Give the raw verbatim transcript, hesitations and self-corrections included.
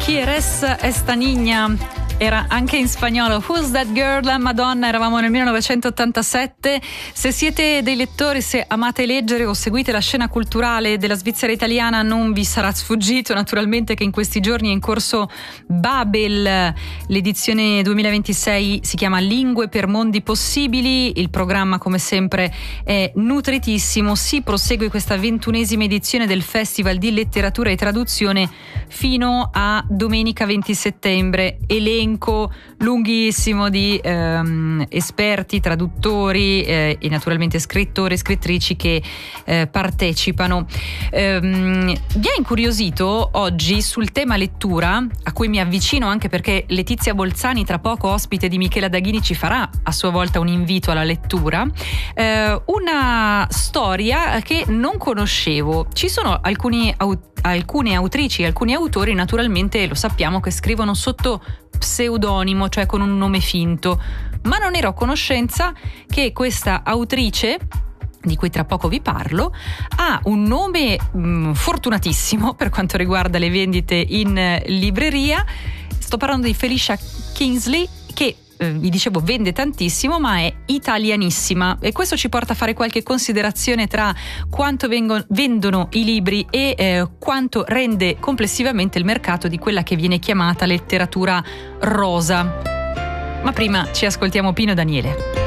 ¿Quieres esta niña? Era anche in spagnolo. Who's That Girl? Madonna, eravamo nel millenovecentottantasette. Se siete dei lettori, se amate leggere o seguite la scena culturale della Svizzera italiana, non vi sarà sfuggito naturalmente che in questi giorni è in corso Babel. L'edizione duemilaventisei si chiama Lingue per mondi possibili. Il programma, come sempre, è nutritissimo. Si prosegue questa ventunesima edizione del Festival di Letteratura e Traduzione fino a domenica venti settembre. Elenco lunghissimo di ehm, esperti, traduttori eh, e naturalmente scrittori e scrittrici che eh, partecipano. Ehm, mi ha incuriosito oggi sul tema lettura, a cui mi avvicino anche perché Letizia Bolzani, tra poco ospite di Michela Daghini, ci farà a sua volta un invito alla lettura, eh, una storia che non conoscevo. Ci sono alcuni autori alcune autrici e alcuni autori, naturalmente lo sappiamo, che scrivono sotto pseudonimo, cioè con un nome finto, ma non ero a conoscenza che questa autrice, di cui tra poco vi parlo, ha un nome mh, fortunatissimo per quanto riguarda le vendite in eh, libreria. Sto parlando di Felicia Kingsley, che Eh, vi dicevo vende tantissimo, ma è italianissima, e questo ci porta a fare qualche considerazione tra quanto vengono, vendono i libri e eh, quanto rende complessivamente il mercato di quella che viene chiamata letteratura rosa. Ma prima ci ascoltiamo Pino Daniele.